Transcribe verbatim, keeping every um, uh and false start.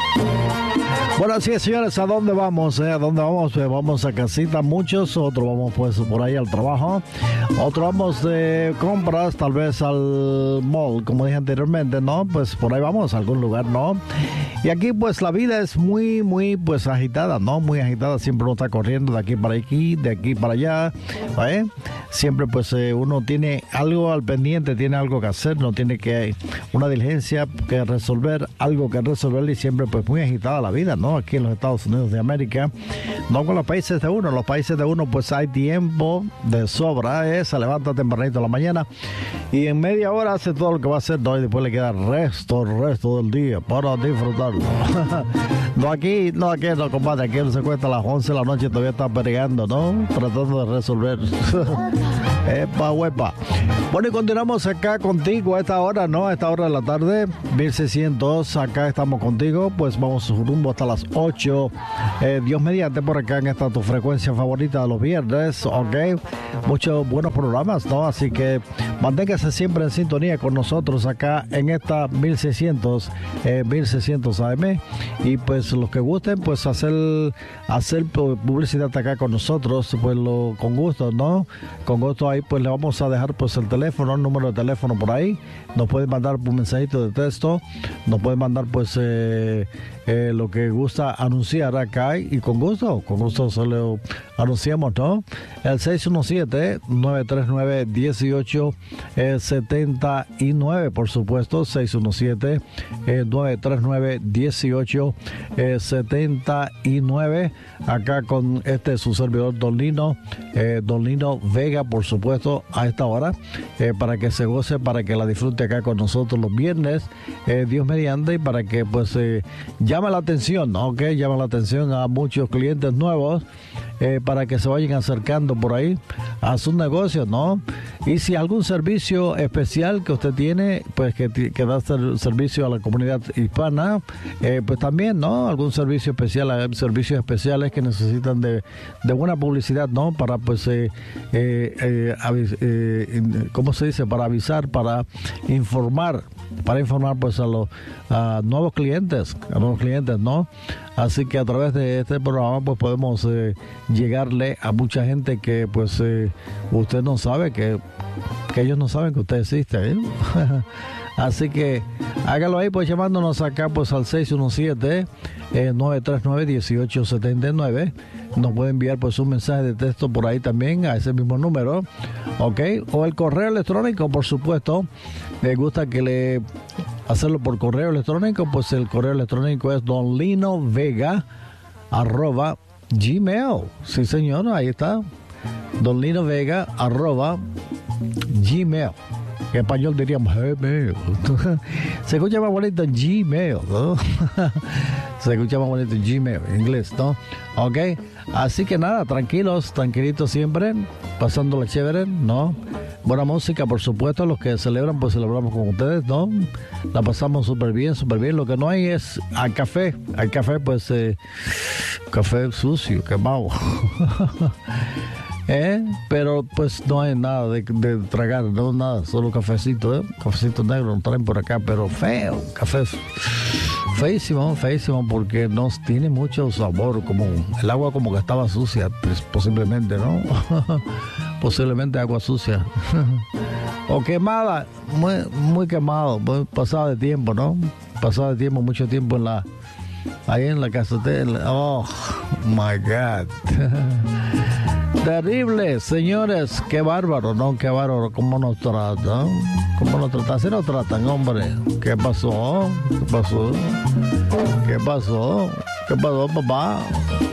Bueno, así es, señores, ¿a dónde vamos? Eh? ¿A dónde vamos? Eh, vamos a casita muchos, otros vamos pues por ahí al trabajo, otros vamos de compras, tal vez al mall, como dije anteriormente, ¿no? Pues por ahí vamos a algún lugar, ¿no? Y aquí pues la vida es muy, muy pues agitada, ¿no? Muy agitada, siempre uno está corriendo de aquí para aquí, de aquí para allá, ¿eh? Siempre pues eh, uno tiene algo al pendiente, tiene algo que hacer, no tiene que una diligencia que resolver, algo que resolver y siempre pues muy agitada la vida, ¿no? Aquí en los Estados Unidos de América, no con los países de uno, los países de uno pues hay tiempo de sobra, ¿eh? Se levanta tempranito a la mañana y en media hora hace todo lo que va a hacer, ¿no? Y después le queda el resto, el resto del día para disfrutarlo. No aquí, no aquí, no compadre, aquí no se cuesta a las once de la noche, todavía está peleando, ¿no? Tratando de resolver. Epa, huepa. Bueno, y continuamos acá contigo a esta hora, ¿no? A esta hora de la tarde, mil seiscientos, acá estamos contigo, pues vamos rumbo hasta las ocho. Eh, Dios mediante, por acá en esta tu frecuencia favorita de los viernes, ¿ok? Muchos buenos programas, ¿no? Así que manténgase siempre en sintonía con nosotros acá en esta mil seiscientos, eh, mil seiscientos A M. Y pues los que gusten, pues hacer, hacer publicidad acá con nosotros, pues lo, con gusto, ¿no? Con gusto ahí, pues le vamos a dejar pues el teléfono, el número de teléfono por ahí. Nos pueden mandar un mensajito de texto, nos pueden mandar pues eh, eh, lo que gusta anunciar acá y con gusto, con gusto se lo anunciamos, ¿no? El seis uno siete, nueve tres nueve, uno ocho siete nueve, por supuesto, seis uno siete, nueve tres nueve, uno ocho siete nueve, acá con este su servidor Don Lino, eh, Don Lino Vega, por supuesto, a esta hora, eh, para que se goce, para que la disfrute acá con nosotros los viernes, eh, Dios mediante, y para que pues eh, llame la atención, ¿no? ¿Ok? Llame la atención a muchos clientes nuevos, eh, para que se vayan acercando por ahí a sus negocios, ¿no? Y si algún servicio especial que usted tiene, pues que, que da ser, servicio a la comunidad hispana, eh, pues también, ¿no? Algún servicio especial, hay servicios especiales que necesitan de, de buena publicidad, ¿no? Para pues, eh, eh, eh, avis, eh, ¿cómo se dice? Para avisar, para informar, para informar pues a los a nuevos clientes, a nuevos clientes, ¿no? Así que a través de este programa pues podemos eh, llegarle a mucha gente que pues eh, usted no sabe, que, que ellos no saben que usted existe, ¿eh? Así que hágalo ahí pues llamándonos acá pues al seis uno siete, nueve tres nueve, uno ocho siete nueve. Nos puede enviar pues un mensaje de texto por ahí también a ese mismo número, ¿ok? O el correo electrónico, por supuesto. Me gusta que le hacerlo por correo electrónico, pues el correo electrónico es donlinovega arroba gmail. Sí, señor, ahí está. donlinovega arroba gmail. En español diríamos Gmail. Se escucha más bonito en Gmail, ¿no? Se escucha más bonito en Gmail, en inglés, ¿no? Ok, así que nada, tranquilos, tranquilitos siempre, pasándola chévere, ¿no? Buena música, por supuesto, los que celebran, pues celebramos con ustedes, ¿no? La pasamos súper bien, súper bien. Lo que no hay es al café, al café, pues, eh, café sucio, quemado. ¿Eh? Pero pues no hay nada de, de tragar, no nada, solo cafecito, ¿eh? Cafecito negro, nos traen por acá, pero feo, café feísimo, feísimo, porque no tiene mucho sabor, como el agua como que estaba sucia, pues, posiblemente, ¿no? Posiblemente agua sucia. O quemada, muy, muy quemado, muy pasado de tiempo, ¿no? Pasado de tiempo, mucho tiempo en la, ahí en la casotela. Oh, my God. Terrible, señores, qué bárbaro, ¿no? Qué bárbaro, cómo nos tratan, cómo nos tratan, así nos tratan, hombre. ¿Qué pasó? ¿Qué pasó? ¿Qué pasó? ¿Qué pasó, papá?